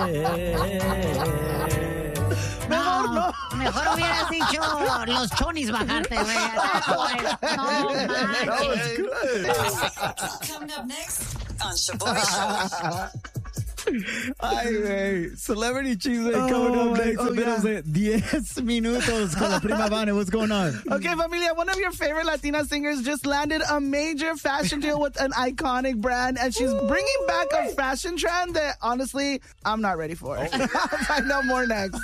No, mejor hubieras dicho los chonis bajarte, güey. No manches. Coming up next on Shaboy Show. Ay, güey. Celebrity Cheese coming up next. Menos de 10 minutos con la prima Vane. What's going on? Okay, familia, one of your favorite Latina singers just landed a major fashion deal with an iconic brand, and she's bringing back a fashion trend that, honestly, I'm not ready for. I'll find out more next.